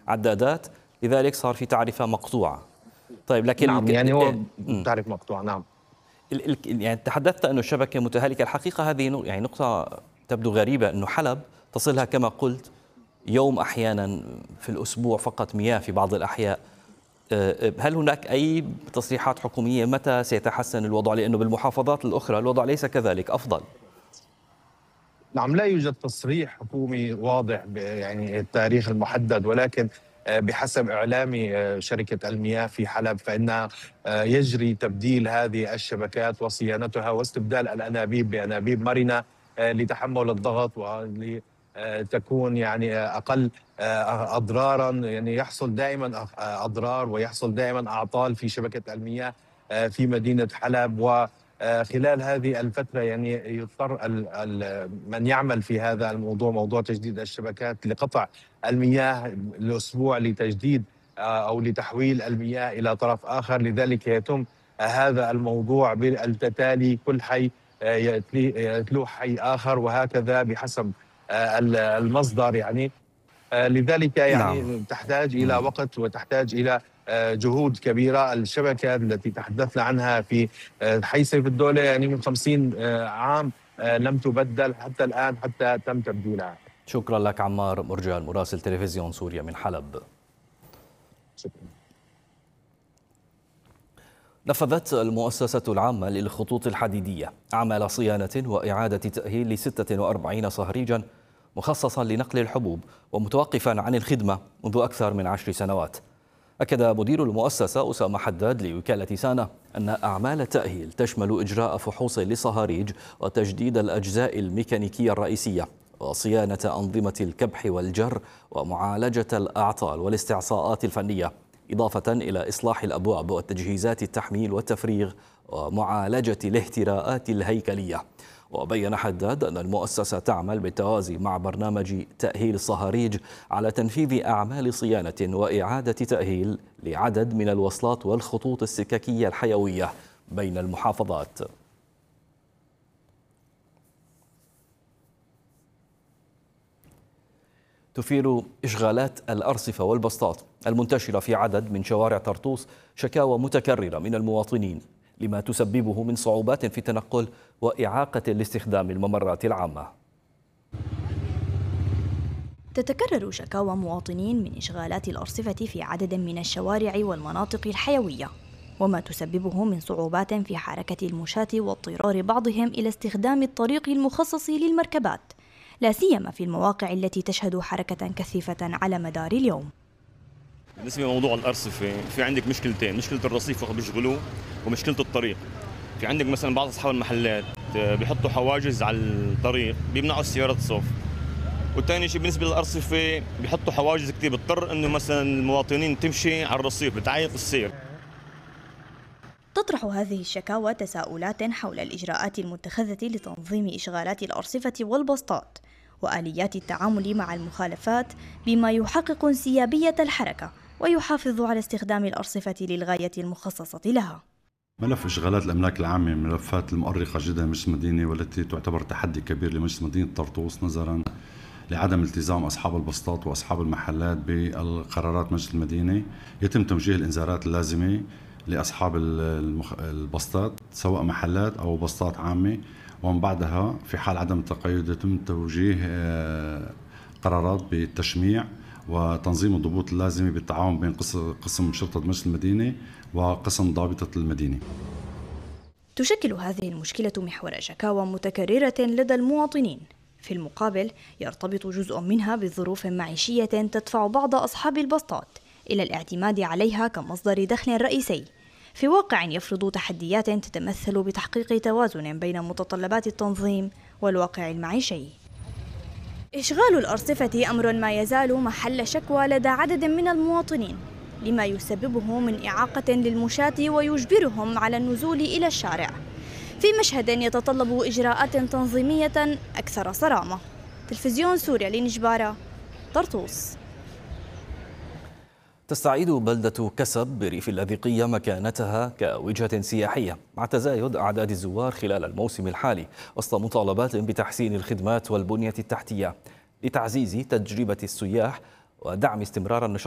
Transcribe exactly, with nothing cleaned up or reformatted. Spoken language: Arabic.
عدادات، لذلك صار في تعرفة مقطوعة. طيب لكن نعم يعني هو م. تعرف مقطوع. نعم ال- ال- يعني تحدثت أنه الشبكة متهالكة. الحقيقة هذه نو- يعني نقطة تبدو غريبة، أنه حلب تصلها كما قلت يوم أحيانا في الأسبوع فقط مياه في بعض الأحياء. أه، هل هناك أي تصريحات حكومية متى سيتحسن الوضع؟ لأنه بالمحافظات الأخرى الوضع ليس كذلك، أفضل. نعم لا يوجد تصريح حكومي واضح يعني التاريخ المحدد، ولكن بحسب إعلام شركة المياه في حلب فإنها يجري تبديل هذه الشبكات وصيانتها واستبدال الأنابيب بأنابيب مرنة لتحمل الضغط ولتكون يعني أقل أضرارا. يعني يحصل دائما أضرار ويحصل دائما أعطال في شبكة المياه في مدينة حلب، و خلال هذه الفترة يعني يضطر من يعمل في هذا الموضوع، موضوع تجديد الشبكات، لقطع المياه الأسبوع لتجديد أو لتحويل المياه إلى طرف آخر. لذلك يتم هذا الموضوع بالتتالي، كل حي يتلوه حي آخر وهكذا بحسب المصدر يعني. لذلك نعم. يعني تحتاج إلى وقت وتحتاج إلى جهود كبيرة. الشبكة التي تحدثنا عنها في حي سيف الدولة يعني من خمسين عام لم تبدل حتى الآن، حتى تم تبديلها. شكرا لك عمار مرجان، مراسل تلفزيون سوريا من حلب. شكرا. نفذت المؤسسة العامة للخطوط الحديدية أعمال صيانة وإعادة تأهيل ل ستة وأربعين صهريجا مخصصا لنقل الحبوب ومتوقفا عن الخدمة منذ أكثر من عشر سنوات. أكد مدير المؤسسة أسامة حداد لوكالة سانا أن أعمال التأهيل تشمل إجراء فحوص للصهاريج وتجديد الأجزاء الميكانيكية الرئيسية وصيانة أنظمة الكبح والجر ومعالجة الأعطال والاستعصاءات الفنية، إضافة إلى إصلاح الأبواب والتجهيزات التحميل والتفريغ ومعالجة الاهتراءات الهيكلية. وبين حداد أن المؤسسة تعمل بالتوازي مع برنامج تأهيل الصهاريج على تنفيذ أعمال صيانة وإعادة تأهيل لعدد من الوصلات والخطوط السككية الحيوية بين المحافظات. تثير إشغالات الأرصفة والبسطات المنتشرة في عدد من شوارع طرطوس شكاوى متكررة من المواطنين لما تسببه من صعوبات في التنقل وإعاقة لاستخدام الممرات العامة. تتكرر شكاوى مواطنين من إشغالات الأرصفة في عدد من الشوارع والمناطق الحيوية، وما تسببه من صعوبات في حركة المشاة واضطرار بعضهم إلى استخدام الطريق المخصص للمركبات، لا سيما في المواقع التي تشهد حركة كثيفة على مدار اليوم. بالنسبة لموضوع الأرصفة في عندك مشكلتين، مشكلة الرصيف وقت بيشغلوه ومشكلة الطريق. في عندك مثلا بعض أصحاب المحلات بيحطوا حواجز على الطريق بيمنعوا السيارات الصف، والثاني شيء بالنسبة للأرصفة بيحطوا حواجز كتير بتضطر إنه مثلا المواطنين تمشي على الرصيف، بتعيق السير. تطرح هذه الشكاوى تساؤلات حول الإجراءات المتخذة لتنظيم إشغالات الأرصفة والبسطات وآليات التعامل مع المخالفات بما يحقق انسيابية الحركة ويحافظ على استخدام الأرصفة للغاية المخصصة لها. ملف إشغالات الأملاك العامة من الملفات المؤرقة جدا لمجلس المدينة، والتي تعتبر تحدي كبير لمجلس مدينة طرطوس نظرا لعدم التزام أصحاب البسطات وأصحاب المحلات بالقرارات مجلس المدينة. يتم توجيه الإنذارات اللازمة لأصحاب البسطات سواء محلات أو بسطات عامة، ومن بعدها في حال عدم التقيد يتم توجيه قرارات بالتشميع وتنظيم الضبوط اللازمة بالتعاون بين قسم شرطة مجلس المدينة وقسم ضابطة المدينة. تشكل هذه المشكلة محور شكاوى متكررة لدى المواطنين. في المقابل يرتبط جزء منها بظروف معيشية تدفع بعض أصحاب البسطات إلى الاعتماد عليها كمصدر دخل رئيسي، في واقع يفرض تحديات تتمثل بتحقيق توازن بين متطلبات التنظيم والواقع المعيشي. إشغال الأرصفة أمر ما يزال محل شكوى لدى عدد من المواطنين، لما يسببه من إعاقة للمشاة ويجبرهم على النزول إلى الشارع، في مشهد يتطلب إجراءات تنظيمية أكثر صرامة. تلفزيون سوريا لنجبارة، طرطوس. تستعيد بلدة كسب بريف اللاذقية مكانتها كوجهة سياحية مع تزايد أعداد الزوار خلال الموسم الحالي، وسط مطالبات بتحسين الخدمات والبنية التحتية لتعزيز تجربة السياح ودعم استمرار النشاط